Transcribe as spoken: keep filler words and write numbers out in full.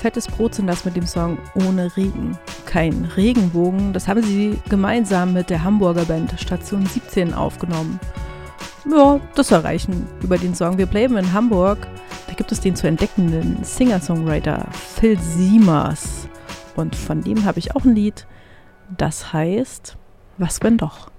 fettes Brot sind das mit dem Song Ohne Regen. Kein Regenbogen, das haben sie gemeinsam mit der Hamburger Band Station siebzehn aufgenommen. Ja, das soll reichen über den Song. Wir bleiben in Hamburg. Da gibt es den zu entdeckenden Singer-Songwriter Phil Siemers. Und von dem habe ich auch ein Lied, das heißt Was wenn doch.